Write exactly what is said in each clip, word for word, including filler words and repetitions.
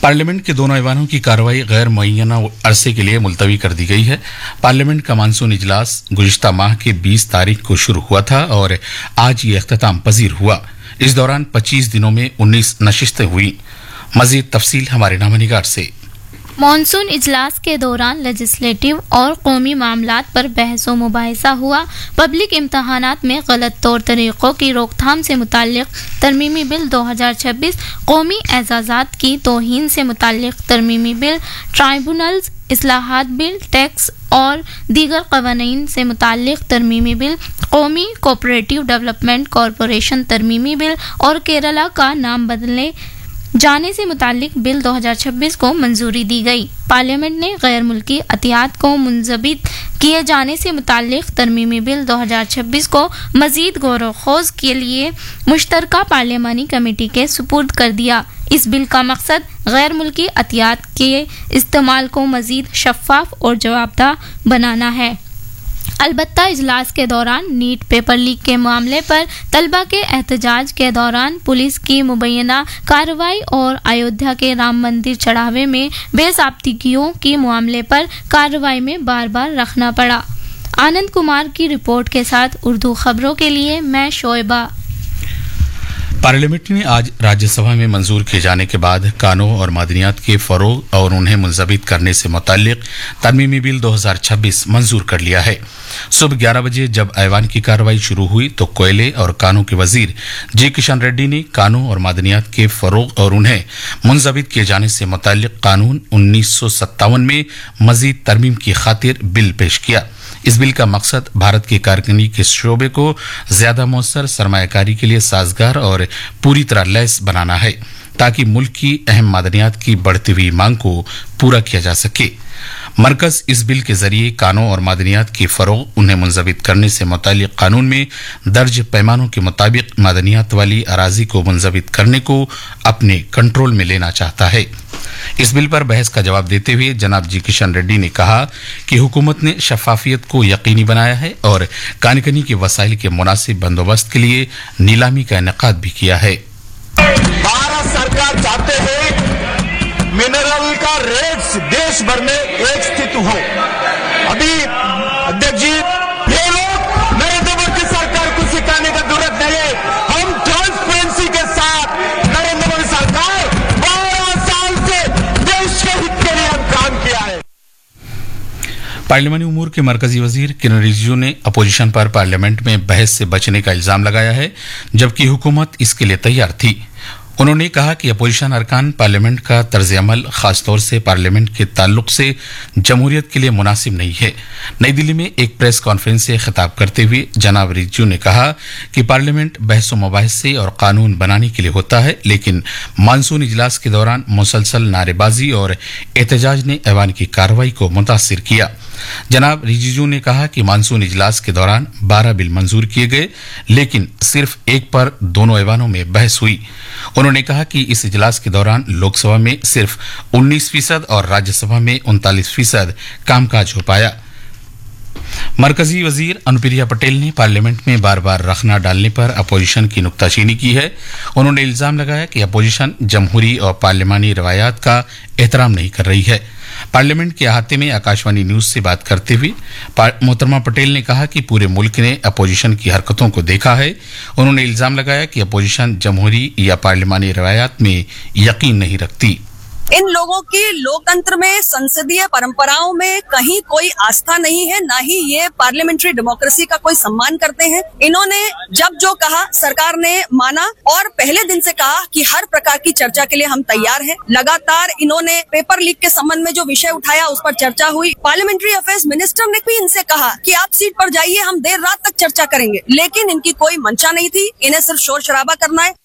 Parliament के दोनों ऐवानों की कार्रवाई गैर मुअय्यना अरसे के लिए मुलतवी कर दी गई है। पार्लियामेंट का मानसून इजलास गुज़िश्ता माह के बीस तारीख को शुरू हुआ था और आज ये अख्ताम पजीर हुआ। इस दौरान पच्चीस दिनों में उन्नीस नशिस्तें हुई। मजीद तफसील हमारे नामनिगार से। मॉनसून इजलास के दौरान लेजिस्लेटिव और कौमी मामलात पर बहस व मुबाहिसा हुआ। पब्लिक इम्तहानात में गलत तौर तरीक़ों की रोकथाम से मुताल्लिक़ तरमीमी बिल दो हज़ार छब्बीस, कौमी एजाज़ात की तौहीन से मुताल्लिक़ तरमीमी बिल, ट्राइब्यूनल्स इस्लाहात बिल, टैक्स और दीगर क़वानीन से मुताल्लिक़ तरमीमी बिल, कौमी कोऑपरेटिव डेवलपमेंट कॉरपोरेशन तरमीमी बिल और केरला का नाम बदलने जाने से मुताल्लिक बिल दो हज़ार छब्बीस को मंजूरी दी गई। पार्लियामेंट ने गैर मुल्की अतियात को मुंजबित किए जाने से मुताल्लिक तरमीमी बिल दो हज़ार छब्बीस को मजीद गौर-व-खोज के लिए मुश्तरका पार्लियामानी कमेटी के सुपुर्द कर दिया। इस बिल का मकसद गैर मुल्की अतियात के इस्तेमाल को मजीद शफ़ाफ और जवाबदाह बनाना है। अलबत्ता इजलास के दौरान नीट पेपर लीक के मामले पर तलबा के एहतजाज के दौरान पुलिस की मुबैना कार्रवाई और अयोध्या के राम मंदिर चढ़ावे में बेज़ाब्तिगियों के मामले पर कार्रवाई में बार बार रखना पड़ा। आनंद कुमार की रिपोर्ट के साथ उर्दू खबरों के लिए मैं शोएबा। पार्लियामेंट ने आज राज्यसभा में मंजूर किए जाने के बाद कानून और मादनियात के फरोग और उन्हें मुंजबित करने से मुताल्लिक तरमीमी बिल दो हज़ार छब्बीस मंजूर कर लिया है। सुबह ग्यारह बजे जब ऐवान की कार्रवाई शुरू हुई तो कोयले और कानून के वजीर जी किशन रेड्डी ने कानून और मादनियात के फरोग और उन्हें मुंजबित किए जाने से मुताल्लिक कानून उन्नीस सौ सत्तावन में मजीद तरमीम की खातिर बिल पेश किया। इस बिल का मकसद भारत की कारखानी के शोबे को ज्यादा मौसर सरमायाकारी के लिए साजगार और पूरी तरह लैस बनाना है ताकि मुल्क की अहम मादनियात की बढ़ती हुई मांग को पूरा किया जा सके। मरकज इस बिल के जरिए कानून और मादनियात की फरोग उन्हें मुंजबित करने से मुताल्लिक कानून में दर्ज पैमानों के मुताबिक मादनियात वाली अराजी को मुंजबित करने को अपने कंट्रोल में लेना चाहता है। इस बिल पर बहस का जवाब देते हुए जनाब जी किशन रेड्डी ने कहा कि हुकूमत ने शफाफियत को यकीनी बनाया है और कानकनी के वसाइल के मुनासिब बंदोबस्त के लिए नीलामी का इनेकाद भी किया है। भारत सरकार चाहते हैं मिनरल का रेट्स देश भर में एक स्थित हो। अभी अध्यक्ष जी ये लोग नरेंद्र मोदी सरकार को सिखाने का जरूरत नहीं है। हम ट्रांसपेरेंसी के साथ नरेंद्र मोदी सरकार बारह साल से देश के हित के लिए हम काम किया है। पार्लियामानी उमूर के मरकजी वजीर किरण रिजिजू ने अपोजिशन पर पार्लियामेंट में बहस से बचने का इल्जाम लगाया है जबकि हुकूमत इसके लिए तैयार थी। उन्होंने कहा कि अपोजिशन अरकान पार्लियामेंट का तर्ज अमल खासतौर से पार्लियामेंट के ताल्लुक से जमहूरियत के लिए मुनासिब नहीं है। नई दिल्ली में एक प्रेस कॉन्फ्रेंस से खिताब करते हुए जनाब रिजिजू ने कहा कि पार्लियामेंट बहस व मुबाहिसे और कानून बनाने के लिए होता है, लेकिन मानसून इजलास के दौरान मुसलसल नारेबाजी और एहतजाज ने ऐवान की कार्रवाई को मुतासिर किया। जनाब रिजिजू ने कहा कि मानसून इजलास के दौरान बारह बिल मंजूर किए गए, लेकिन सिर्फ एक पर दोनों ऐवानों में बहस हुई। उन्होंने कहा कि इस इजलास के दौरान लोकसभा में सिर्फ उन्नीस फीसद और राज्यसभा में उनतालीस फीसद कामकाज हो पाया। मरकजी वजीर अनुप्रिया पटेल ने पार्लियामेंट में बार बार रखना डालने पर अपोजिशन की नुक्ताचीनी की है। उन्होंने इल्जाम लगाया कि अपोजिशन जमहूरी और पार्लियामानी रवायात का एहतराम नहीं कर रही है। पार्लियामेंट के अहाते में आकाशवाणी न्यूज से बात करते हुए मोहतरमा पटेल ने कहा कि पूरे मुल्क ने अपोजिशन की हरकतों को देखा है। उन्होंने इल्जाम लगाया कि अपोजिशन जमहूरी या पार्लियामानी रवायात में यकीन नहीं रखती। इन लोगों की लोकतंत्र में, संसदीय परंपराओं में कहीं कोई आस्था नहीं है, ना ही ये पार्लियामेंट्री डेमोक्रेसी का कोई सम्मान करते हैं। इन्होंने जब जो कहा सरकार ने माना और पहले दिन से कहा कि हर प्रकार की चर्चा के लिए हम तैयार हैं। लगातार इन्होंने पेपर लीक के संबंध में जो विषय उठाया उस पर चर्चा हुई। पार्लियामेंट्री अफेयर्स मिनिस्टर ने भी इनसे कहा कि आप सीट पर जाइए, हम देर रात तक चर्चा करेंगे, लेकिन इनकी कोई मंशा नहीं थी। इन्हें सिर्फ शोर शराबा करना है।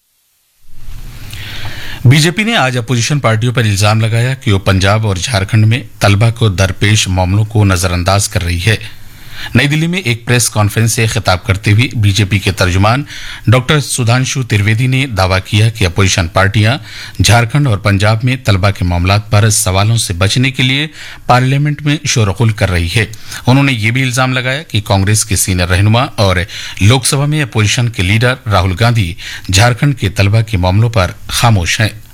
बीजेपी ने आज अपोजिशन पार्टियों पर इल्जाम लगाया कि वो पंजाब और झारखंड में तलबा को दरपेश मामलों को नजरअंदाज कर रही है। नई दिल्ली में एक प्रेस कॉन्फ्रेंस से खिताब करते हुए बीजेपी के तर्जुमान डॉक्टर सुधांशु त्रिवेदी ने दावा किया कि अपोजिशन पार्टियां झारखंड और पंजाब में तलबा के मामलात पर सवालों से बचने के लिए पार्लियामेंट में शोरगुल कर रही है। उन्होंने ये भी इल्जाम लगाया कि कांग्रेस के सीनियर रहनुमा और लोकसभा में अपोजिशन के लीडर राहुल गांधी झारखंड के तलबा के मामलों पर खामोश हैं।